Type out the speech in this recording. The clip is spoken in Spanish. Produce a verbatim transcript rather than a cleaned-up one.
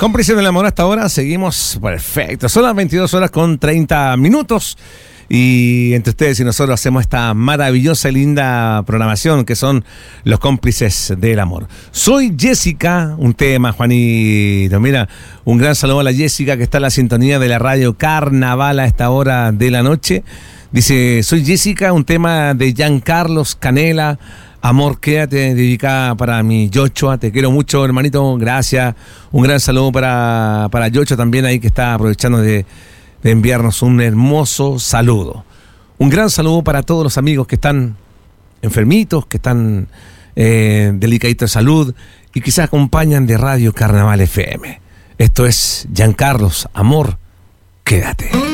Cómplices del amor hasta ahora, seguimos perfecto. Son las veintidós horas con treinta minutos. Y entre ustedes y nosotros hacemos esta maravillosa y linda programación que son los cómplices del amor. Soy Jessica, un tema, Juanito. Mira, un gran saludo a la Jessica que está en la sintonía de la radio Carnaval a esta hora de la noche. Dice, soy Jessica, un tema de Giancarlos Canela. Amor, quédate, dedicada para mi Yochoa. Te quiero mucho, hermanito, gracias. Un gran saludo para, para Yocho también ahí que está aprovechando de, de enviarnos un hermoso saludo. Un gran saludo para todos los amigos que están enfermitos, que están eh, delicaditos de salud y quizás acompañan de Radio Carnaval F M. Esto es Giancarlos, amor, quédate.